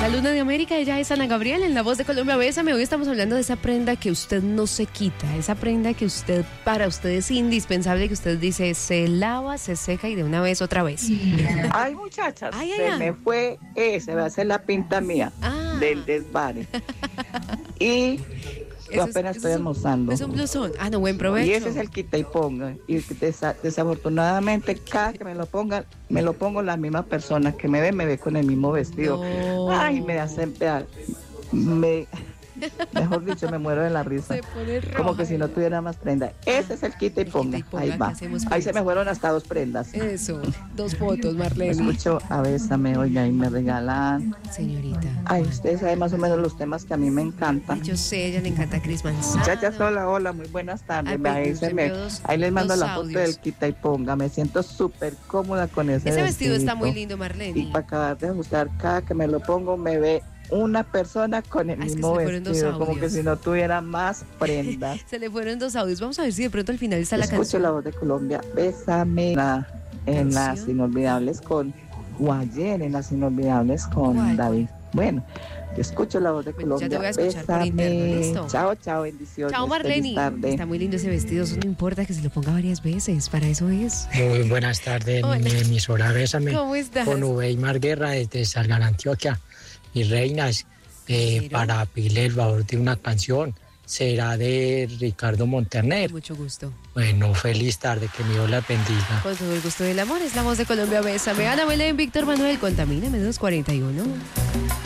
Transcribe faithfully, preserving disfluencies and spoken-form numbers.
La Luna de América, ella es Ana Gabriel, en La Voz de Colombia. Bésame. Hoy estamos hablando de esa prenda que usted no se quita, esa prenda que usted, para usted es indispensable, que usted dice, se lava, se seca y de una vez otra vez. Ay, muchachas, Ay, ay, se ay. me fue ese, va a ser la pinta mía Ah. del desvare. Y yo Ese es- apenas ese estoy es un- almorzando. Es un blusón. Ah, no, buen provecho. Y ese es el quita y ponga. Y desa- desafortunadamente, cada que me lo ponga, me lo pongo las mismas personas que me ven, me ve con el mismo vestido. No. Ay, me hacen pear. Me, mejor dicho, me muero de la risa. Se pone roja. Como que si no tuviera más prenda. Ese es el quita y El ponga. quita y ponga Ahí que va. hacemos Ahí se pues. me fueron hasta dos prendas. Eso, dos fotos, Me Marlene. escucho a Bésame, oiga, y me regalan. Señorita. Ay, ustedes saben más o menos los temas que a mí me encantan. Yo sé, a ella le encanta Cris Manzano. Muchachas, hola, hola, muy buenas tardes. Ay, Me- ahí, pues, se me- envió dos- ahí les mando dos la foto audios. del quita y ponga. Me siento súper cómoda con ese Ese vestido está vestidito. muy lindo, Y Marlene. para acabar de ajustar, cada que me lo pongo, me ve una persona con el Ah, es que mismo se le fueron dos vestido, como que audios. si no tuviera más prendas. Se le fueron dos audios. Vamos a ver si de pronto al final está la Escucho canción. la voz de Colombia, Bésame, la- en las Canción. inolvidables con, o ayer en las inolvidables con ¿Cuál? David. Bueno, yo escucho la voz de Bueno, ya Colombia. te voy a escuchar por interno, ¿listo? Chao, chao, bendiciones. Chao, feliz Marlene. tarde. Está muy lindo ese vestido. Eso no importa que se lo ponga varias veces. Para eso es. Muy buenas tardes, Hola. mi emisora Bésame, ¿Cómo estás? con Uweimar Guerra desde Salgar, Antioquia. Mis reinas, eh, Pero- para pedirle el favor de una canción, será de Ricardo Con Montaner. mucho gusto. Bueno, feliz tarde, que mi Dios la bendiga. Con todo el gusto del amor. Es La Voz de Colombia. Bésame. Ana Belén, Víctor Manuel. Contamíname dos cuarenta y uno.